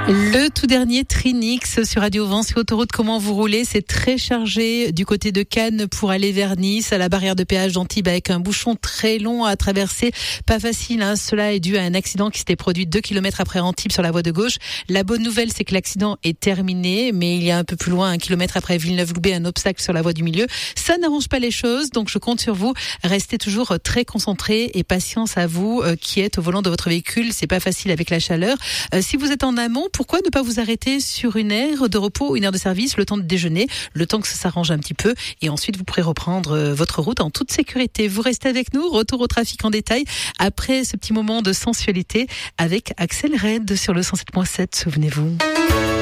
Le tout dernier Trinix sur Radio Vent sur autoroute. Comment vous roulez? C'est très chargé du côté de Cannes pour aller vers Nice, à la barrière de péage d'Antibes, avec un bouchon très long à traverser. Pas facile, hein. Cela est dû à un accident qui s'était produit 2 km après Antibes sur la voie de gauche. La bonne nouvelle, c'est que l'accident est terminé, mais il y a un peu plus loin, 1 kilomètre après Villeneuve-Loubet, un obstacle sur la voie du milieu. Ça n'arrange pas les choses, donc je compte sur vous. Restez toujours très concentrés et patience à vous qui êtes au volant de votre véhicule. C'est pas facile avec la chaleur. Si vous êtes en amont, pourquoi ne pas vous arrêter sur une aire de repos, une aire de service, le temps de déjeuner, le temps que ça s'arrange un petit peu, et ensuite vous pourrez reprendre votre route en toute sécurité. Vous restez avec nous, retour au trafic en détail, après ce petit moment de sensualité avec Axel Red sur le 107.7, souvenez-vous.